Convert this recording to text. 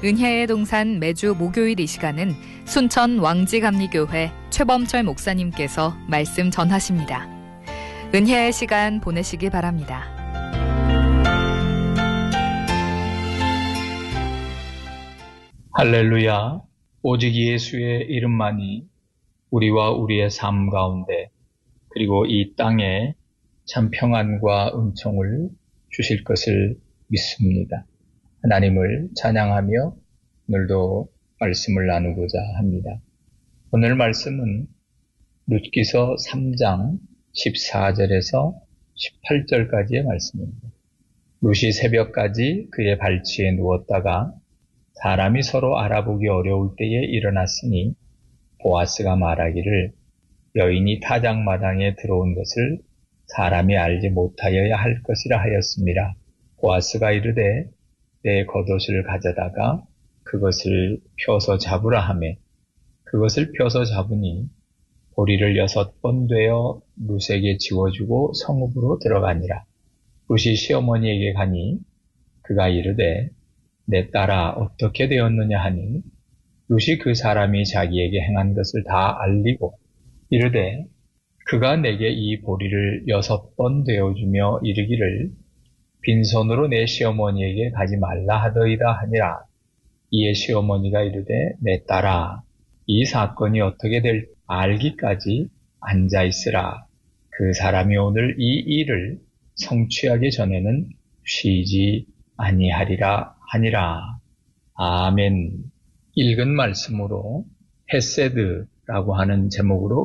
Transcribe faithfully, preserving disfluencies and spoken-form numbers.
은혜의 동산 매주 목요일 이 시간은 순천 왕지감리교회 최범철 목사님께서 말씀 전하십니다. 은혜의 시간 보내시기 바랍니다. 할렐루야. 오직 예수의 이름만이 우리와 우리의 삶 가운데 그리고 이 땅에 참 평안과 은총을 주실 것을 믿습니다. 하나님을 찬양하며 오늘도 말씀을 나누고자 합니다. 오늘 말씀은 룻기서 삼 장 십사 절에서 십팔 절까지의 말씀입니다. 룻이 새벽까지 그의 발치에 누웠다가 사람이 서로 알아보기 어려울 때에 일어났으니 보아스가 말하기를 여인이 타작마당에 들어온 것을 사람이 알지 못하여야 할 것이라 하였습니다. 보아스가 이르되 내 겉옷을 가져다가 그것을 펴서 잡으라 하매 그것을 펴서 잡으니 보리를 여섯 번 되어 룻에게 지워주고 성읍으로 들어가니라. 룻이 시어머니에게 가니 그가 이르되 내 딸아 어떻게 되었느냐 하니 룻이 그 사람이 자기에게 행한 것을 다 알리고 이르되 그가 내게 이 보리를 여섯 번 되어주며 이르기를 빈손으로 내 시어머니에게 가지 말라 하더이다 하니라. 이에 시어머니가 이르되 내 딸아 이 사건이 어떻게 될 알기까지 앉아있으라. 그 사람이 오늘 이 일을 성취하기 전에는 쉬지 아니하리라 하니라. 아멘. 읽은 말씀으로 헤세드라고 하는 제목으로